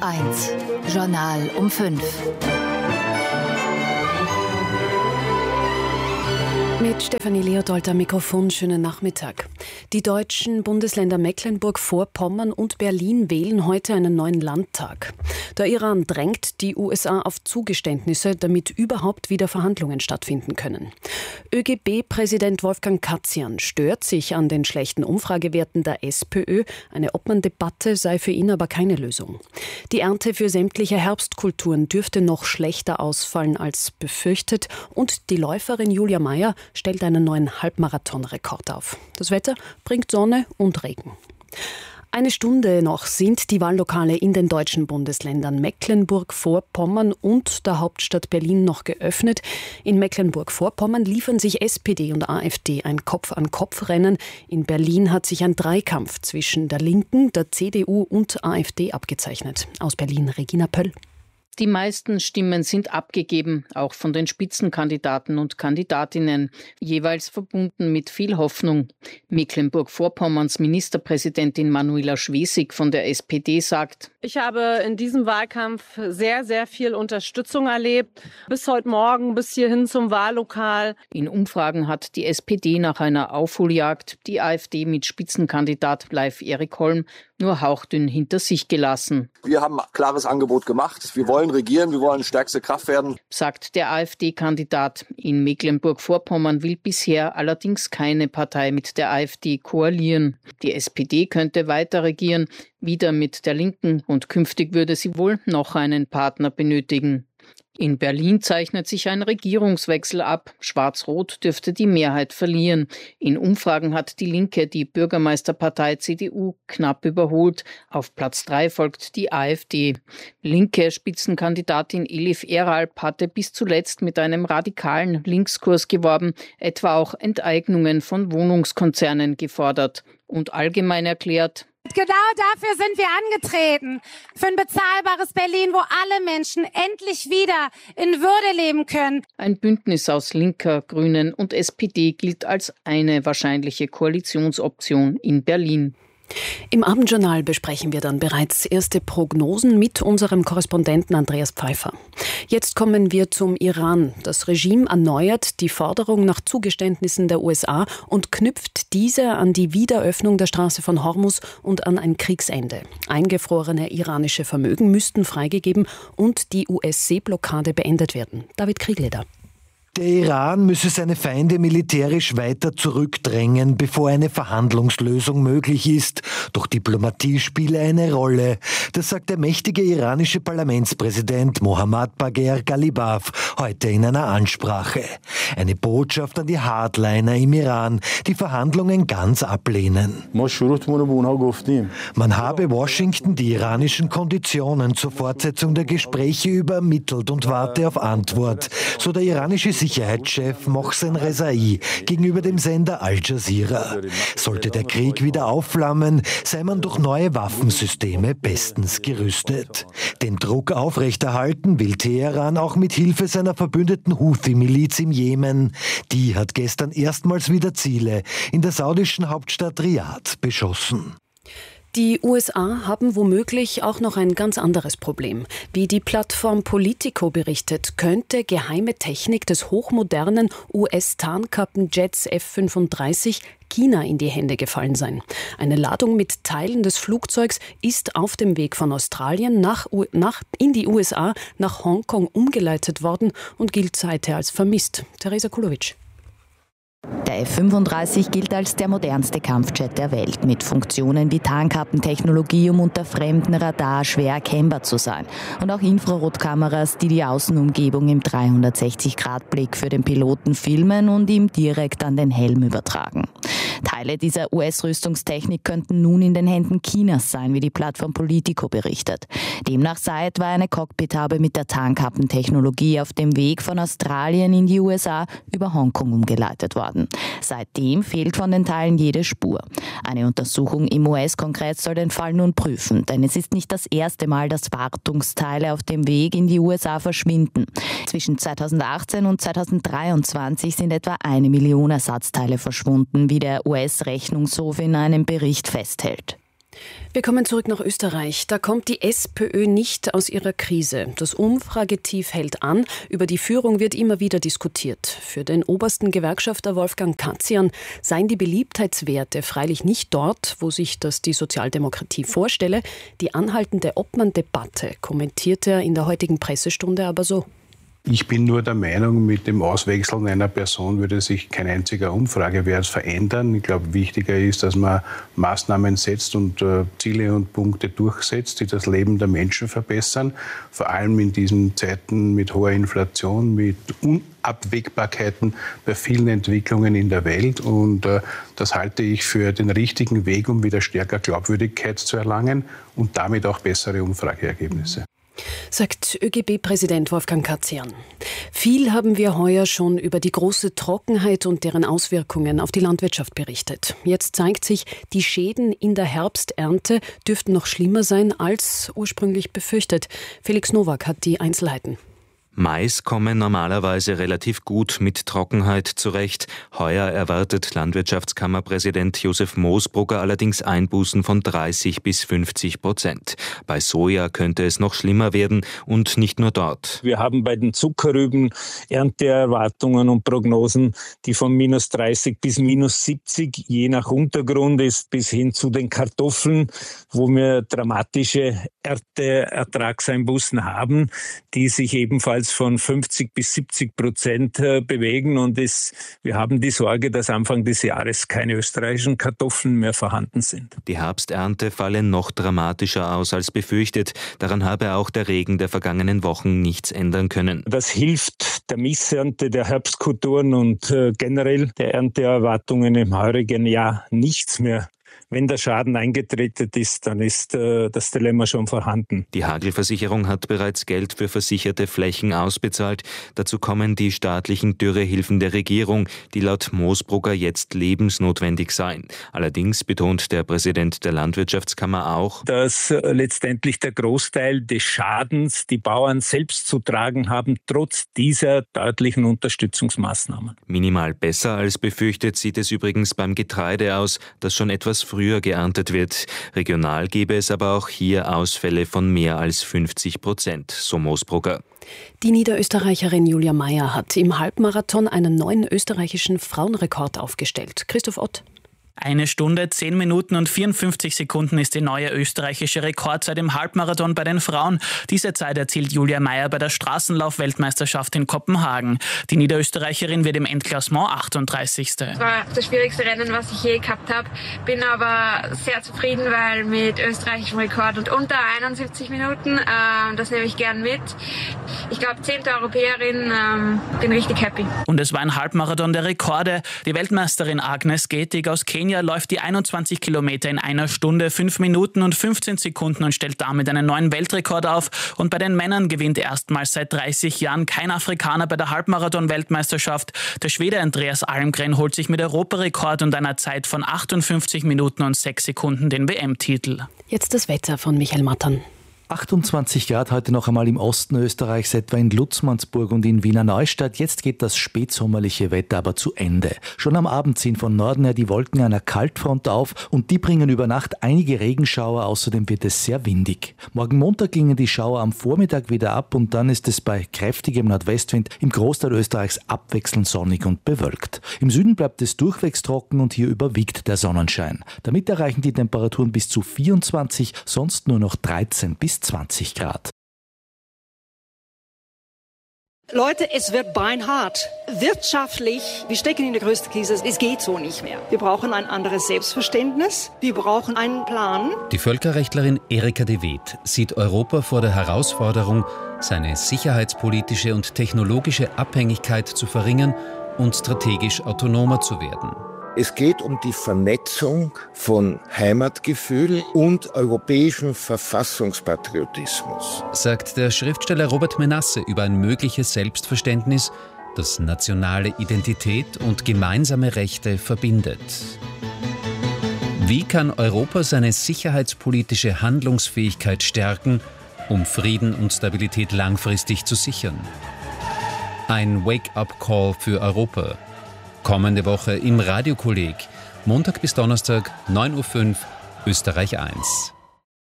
1. Journal um 5. Mit Stefanie Leodold am Mikrofon, schönen Nachmittag. Die deutschen Bundesländer Mecklenburg-Vorpommern und Berlin wählen heute einen neuen Landtag. Der Iran drängt die USA auf Zugeständnisse, damit überhaupt wieder Verhandlungen stattfinden können. ÖGB-Präsident Wolfgang Katzian stört sich an den schlechten Umfragewerten der SPÖ. Eine Obmann-Debatte sei für ihn aber keine Lösung. Die Ernte für sämtliche Herbstkulturen dürfte noch schlechter ausfallen als befürchtet. Und die Läuferin Julia Meyer stellt einen neuen Halbmarathon-Rekord auf. Das Wetter bringt Sonne und Regen. Eine Stunde noch sind die Wahllokale in den deutschen Bundesländern Mecklenburg-Vorpommern und der Hauptstadt Berlin noch geöffnet. In Mecklenburg-Vorpommern liefern sich SPD und AfD ein Kopf-an-Kopf-Rennen. In Berlin hat sich ein Dreikampf zwischen der Linken, der CDU und AfD abgezeichnet. Aus Berlin Regina Pöll. Die meisten Stimmen sind abgegeben, auch von den Spitzenkandidaten und Kandidatinnen, jeweils verbunden mit viel Hoffnung. Mecklenburg-Vorpommerns Ministerpräsidentin Manuela Schwesig von der SPD sagt: Ich habe in diesem Wahlkampf sehr, sehr viel Unterstützung erlebt, bis heute Morgen, bis hierhin zum Wahllokal. In Umfragen hat die SPD nach einer Aufholjagd die AfD mit Spitzenkandidat Leif Erik Holm nur hauchdünn hinter sich gelassen. Wir haben ein klares Angebot gemacht. Wir wollen regieren, wir wollen stärkste Kraft werden, sagt der AfD-Kandidat. In Mecklenburg-Vorpommern will bisher allerdings keine Partei mit der AfD koalieren. Die SPD könnte weiter regieren, wieder mit der Linken, und künftig würde sie wohl noch einen Partner benötigen. In Berlin zeichnet sich ein Regierungswechsel ab. Schwarz-Rot dürfte die Mehrheit verlieren. In Umfragen hat die Linke die Bürgermeisterpartei CDU knapp überholt. Auf Platz 3 folgt die AfD. Linke Spitzenkandidatin Elif Eralp hatte bis zuletzt mit einem radikalen Linkskurs geworben, etwa auch Enteignungen von Wohnungskonzernen gefordert und allgemein erklärt: Genau dafür sind wir angetreten. Für ein bezahlbares Berlin, wo alle Menschen endlich wieder in Würde leben können. Ein Bündnis aus Linker, Grünen und SPD gilt als eine wahrscheinliche Koalitionsoption in Berlin. Im Abendjournal besprechen wir dann bereits erste Prognosen mit unserem Korrespondenten Andreas Pfeiffer. Jetzt kommen wir zum Iran. Das Regime erneuert die Forderung nach Zugeständnissen der USA und knüpft diese an die Wiederöffnung der Straße von Hormuz und an ein Kriegsende. Eingefrorene iranische Vermögen müssten freigegeben und die US-Seeblockade beendet werden. David Kriegleder. Der Iran müsse seine Feinde militärisch weiter zurückdrängen, bevor eine Verhandlungslösung möglich ist. Doch Diplomatie spiele eine Rolle. Das sagt der mächtige iranische Parlamentspräsident Mohammad Bagher Ghalibaf heute in einer Ansprache. Eine Botschaft an die Hardliner im Iran, die Verhandlungen ganz ablehnen. Man habe Washington die iranischen Konditionen zur Fortsetzung der Gespräche übermittelt und warte auf Antwort, so der iranische Sicherheitschef Mohsen Rezai gegenüber dem Sender Al Jazeera. Sollte der Krieg wieder aufflammen, sei man durch neue Waffensysteme bestens gerüstet. Den Druck aufrechterhalten will Teheran auch mit Hilfe seiner verbündeten Houthi-Miliz im Jemen. Die hat gestern erstmals wieder Ziele in der saudischen Hauptstadt Riad beschossen. Die USA haben womöglich auch noch ein ganz anderes Problem. Wie die Plattform Politico berichtet, könnte geheime Technik des hochmodernen US-Tarnkappenjets F-35 China in die Hände gefallen sein. Eine Ladung mit Teilen des Flugzeugs ist auf dem Weg von Australien in die USA nach Hongkong umgeleitet worden und gilt seither als vermisst. Theresa Kulowitsch. Der F-35 gilt als der modernste Kampfjet der Welt, mit Funktionen wie Tarnkappentechnologie, um unter fremdem Radar schwer erkennbar zu sein. Und auch Infrarotkameras, die die Außenumgebung im 360-Grad-Blick für den Piloten filmen und ihm direkt an den Helm übertragen. Teile dieser US-Rüstungstechnik könnten nun in den Händen Chinas sein, wie die Plattform Politico berichtet. Demnach sei etwa eine Cockpithaube mit der Tarnkappentechnologie auf dem Weg von Australien in die USA über Hongkong umgeleitet worden. Seitdem fehlt von den Teilen jede Spur. Eine Untersuchung im US-Kongress soll den Fall nun prüfen, denn es ist nicht das erste Mal, dass Wartungsteile auf dem Weg in die USA verschwinden. Zwischen 2018 und 2023 sind etwa 1 Million Ersatzteile verschwunden, wie der US-Rechnungshof in einem Bericht festhält. Wir kommen zurück nach Österreich. Da kommt die SPÖ nicht aus ihrer Krise. Das Umfragetief hält an. Über die Führung wird immer wieder diskutiert. Für den obersten Gewerkschafter Wolfgang Katzian seien die Beliebtheitswerte freilich nicht dort, wo sich das die Sozialdemokratie vorstelle. Die anhaltende Obmann-Debatte kommentierte er in der heutigen Pressestunde aber so. Ich bin nur der Meinung, mit dem Auswechseln einer Person würde sich kein einziger Umfragewert verändern. Ich glaube, wichtiger ist, dass man Maßnahmen setzt und Ziele und Punkte durchsetzt, die das Leben der Menschen verbessern. Vor allem in diesen Zeiten mit hoher Inflation, mit Unabwägbarkeiten bei vielen Entwicklungen in der Welt. Und das halte ich für den richtigen Weg, um wieder stärker Glaubwürdigkeit zu erlangen und damit auch bessere Umfrageergebnisse. Sagt ÖGB-Präsident Wolfgang Katzian. Viel haben wir heuer schon über die große Trockenheit und deren Auswirkungen auf die Landwirtschaft berichtet. Jetzt zeigt sich, die Schäden in der Herbsternte dürften noch schlimmer sein als ursprünglich befürchtet. Felix Nowak hat die Einzelheiten. Mais komme normalerweise relativ gut mit Trockenheit zurecht. Heuer erwartet Landwirtschaftskammerpräsident Josef Moosbrugger allerdings Einbußen von 30-50%. Bei Soja könnte es noch schlimmer werden und nicht nur dort. Wir haben bei den Zuckerrüben Ernteerwartungen und Prognosen, die von -30 bis -70 je nach Untergrund ist, bis hin zu den Kartoffeln, wo wir dramatische Ernteertragseinbußen haben, die sich ebenfalls von 50 bis 70% bewegen. Und wir haben die Sorge, dass Anfang des Jahres keine österreichischen Kartoffeln mehr vorhanden sind. Die Herbsternte falle noch dramatischer aus als befürchtet. Daran habe auch der Regen der vergangenen Wochen nichts ändern können. Das hilft der Missernte der Herbstkulturen und generell der Ernteerwartungen im heurigen Jahr nichts mehr. Wenn der Schaden eingetreten ist, dann ist das Dilemma schon vorhanden. Die Hagelversicherung hat bereits Geld für versicherte Flächen ausbezahlt. Dazu kommen die staatlichen Dürrehilfen der Regierung, die laut Moosbrugger jetzt lebensnotwendig seien. Allerdings betont der Präsident der Landwirtschaftskammer auch, dass letztendlich der Großteil des Schadens die Bauern selbst zu tragen haben, trotz dieser deutlichen Unterstützungsmaßnahmen. Minimal besser als befürchtet sieht es übrigens beim Getreide aus, das schon etwas früher geerntet wird. Regional gäbe es aber auch hier Ausfälle von mehr als 50%, so Moosbrugger. Die Niederösterreicherin Julia Meyer hat im Halbmarathon einen neuen österreichischen Frauenrekord aufgestellt. Christoph Ott. 1 Stunde, 10 Minuten und 54 Sekunden ist die neue österreichische Rekordzeit im Halbmarathon bei den Frauen. Diese Zeit erzielt Julia Meyer bei der Straßenlauf-Weltmeisterschaft in Kopenhagen. Die Niederösterreicherin wird im Endklassement 38. Das war das schwierigste Rennen, was ich je gehabt habe. Bin aber sehr zufrieden, weil mit österreichischem Rekord und unter 71 Minuten, das nehme ich gern mit. Ich glaube, 10. Europäerin, bin richtig happy. Und es war ein Halbmarathon der Rekorde. Die Weltmeisterin Agnes Getig aus Kenia läuft die 21 Kilometer in 1 Stunde, 5 Minuten und 15 Sekunden und stellt damit einen neuen Weltrekord auf. Und bei den Männern gewinnt erstmals seit 30 Jahren kein Afrikaner bei der Halbmarathon-Weltmeisterschaft. Der Schwede Andreas Almgren holt sich mit Europarekord und einer Zeit von 58 Minuten und 6 Sekunden den WM-Titel. Jetzt das Wetter von Michael Mattern. 28 Grad heute noch einmal im Osten Österreichs, etwa in Lutzmannsburg und in Wiener Neustadt. Jetzt geht das spätsommerliche Wetter aber zu Ende. Schon am Abend ziehen von Norden her die Wolken einer Kaltfront auf und die bringen über Nacht einige Regenschauer. Außerdem wird es sehr windig. Morgen Montag klingen die Schauer am Vormittag wieder ab und dann ist es bei kräftigem Nordwestwind im Großteil Österreichs abwechselnd sonnig und bewölkt. Im Süden bleibt es durchwegs trocken und hier überwiegt der Sonnenschein. Damit erreichen die Temperaturen bis zu 24, sonst nur noch 13 bis 20 Grad. Leute, es wird beinhart. Wirtschaftlich, wir stecken in der größten Krise. Es geht so nicht mehr. Wir brauchen ein anderes Selbstverständnis. Wir brauchen einen Plan. Die Völkerrechtlerin Erika de Weet sieht Europa vor der Herausforderung, seine sicherheitspolitische und technologische Abhängigkeit zu verringern und strategisch autonomer zu werden. Es geht um die Vernetzung von Heimatgefühl und europäischem Verfassungspatriotismus, sagt der Schriftsteller Robert Menasse über ein mögliches Selbstverständnis, das nationale Identität und gemeinsame Rechte verbindet. Wie kann Europa seine sicherheitspolitische Handlungsfähigkeit stärken, um Frieden und Stabilität langfristig zu sichern? Ein Wake-up-Call für Europa. Kommende Woche im Radiokolleg. Montag bis Donnerstag, 9.05 Uhr Österreich 1.